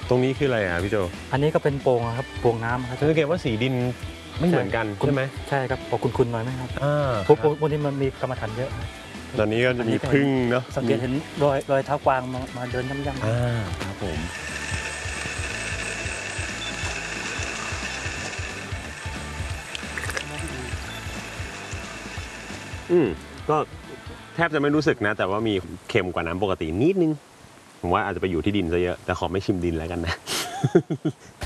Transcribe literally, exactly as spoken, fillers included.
ตรงนี้คืออะไรอ่ะพี่โจอันนี้ก็เป็นโป่งครับโป่งน้ำครับสังเกตว่าสีดินไม่เหมือนกันใช่ไหมใช่ครับออกคุณๆหน่อยไหมครับอ่าพวกพวกนี้มันมีกรรมฐานเยอะตอนนี้ก็จะมีพึ่งเนาะสังเกตเห็นรอยรอยเท้ากวางมามาเดินย่ำๆอ่าครับผมอืมก็แทบจะไม่รู้สึกนะแต่ว่ามีเค็มกว่าน้ำปกตินิดนึงผมว่าอาจจะไปอยู่ที่ดินซะเยอะแต่ขอไม่ชิมดินแล้วกันนะ